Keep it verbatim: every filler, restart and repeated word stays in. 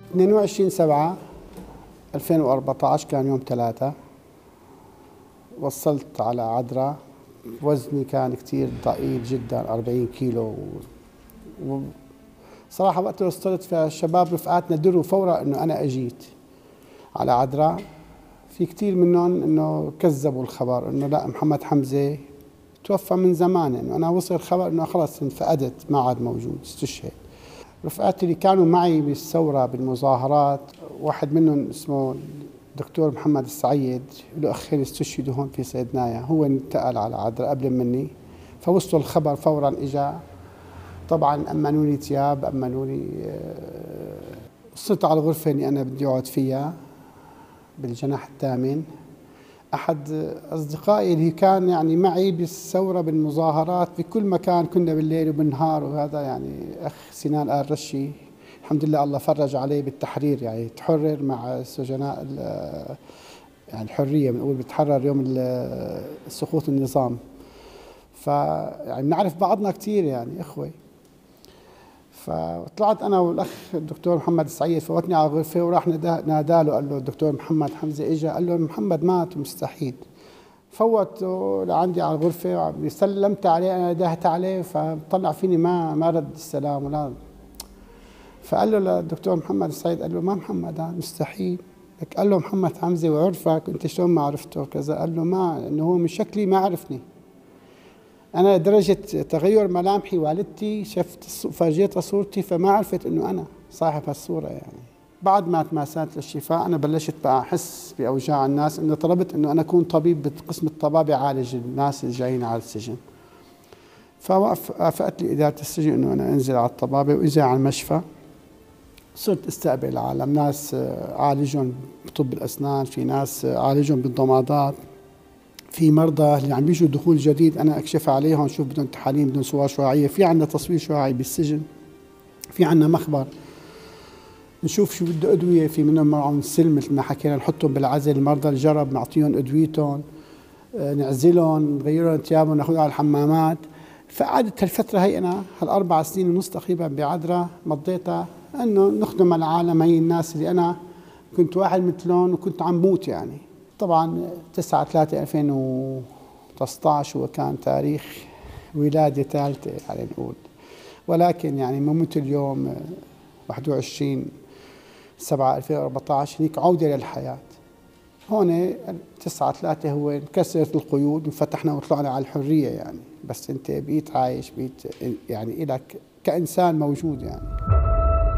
اثنين وعشرين سبعة ألفين وأربعة عشر كان يوم ثلاثة. وصلت على عدرا، وزني كان كتير ضئيل جدا، أربعين كيلو. وصراحة وقت وصلت فالشباب رفقاتنا دروا فورا انه انا اجيت على عدرا. في كتير منهم انه كذبوا الخبر انه لا، محمد حمزة توفى من زمان، انه انا وصل الخبر انه خلص انفقدت، ما عاد موجود، استشهد. رفقاتي اللي كانوا معي بالثورة بالمظاهرات، واحد منهم اسمه الدكتور محمد السعيد، له أخين استشهدوا هون في سيدنايا، هو انتقل على عدرا قبل مني، فوصلوا الخبر فورا اجا. طبعا أمنوني ثياب، أمنوني. وصلت على الغرفة اللي أنا بدي أقعد فيها بالجناح الثامن. أحد أصدقائي اللي كان يعني معي بالثورة بالمظاهرات بكل مكان، كنا بالليل وبالنهار، وهذا يعني أخ سنان آل رشي، الحمد لله الله فرج عليه بالتحرير، يعني تحرر مع سجناء يعني الحرية، بنقول بتحرر يوم سقوط النظام. فيعني بنعرف بعضنا كثير، يعني إخوة. فطلعت أنا والأخ الدكتور محمد السعيد، فوتني على الغرفة وراح ناداله، قال له الدكتور محمد حمزة إجا، قال له محمد مات مستحيل. فوته لعندي على الغرفة، سلمت عليه، أنا ندهت عليه، فطلع فيني ما ما رد السلام ولا. فقال له للدكتور محمد السعيد، قال له ما محمد هذا مستحيل. قال له محمد حمزة وعرفك، أنت شلون ما عرفته كذا؟ قال له ما، إنه هو من شكلي ما عرفني. أنا درجة تغير ملامحي والدتي شفت فاجئتها صورتي، فما عرفت إنه أنا صاحب هالصورة. يعني بعد ما تماسات للشفاء أنا بلشت بقى أحس بأوجاع الناس، إنه طلبت إنه أنا أكون طبيب بقسم الطبابة عالج الناس اللي جايين على السجن. فوافقت لي إدارة السجن إنه أنا أنزل على الطبابة وإجي على المشفى. صرت استقبل العالم، ناس عالجهم بطب الأسنان، في ناس عالجهم بالضمادات، في مرضى اللي عم بيجوا دخول جديد أنا أكشف عليهم، شوف بدهم تحاليل، بدهم صور شعاعية، في عندنا تصوير شعاعي بالسجن، في عندنا مخبر نشوف شو بده أدوية، في منهم معهم السلم مثل ما حكينا، نحطهم بالعزل، المرضى الجرب نعطيهم أدويتهم، نعزلهم، نغيرهم ثيابهم، ناخذهم على الحمامات. فقعدت هالفترة هي أنا هالأربع سنين ونص تقريبا بعدرا مضيتها إنه نخدم العالم، هي الناس اللي أنا كنت واحد مثلهم وكنت عم موت. يعني طبعا تسعة ثلاثة ألفين وتسعة عشر هو كان تاريخ ولادة ثالثة على نقول، ولكن يعني موت اليوم واحد وعشرين سبعة ألفين وأربعة عشر هيك عودة للحياة. هون تسعة ثلاثة هو انكسرت القيود وفتحنا وطلعنا على الحرية، يعني بس أنت بقيت عايش، بقيت يعني إلك كإنسان موجود يعني.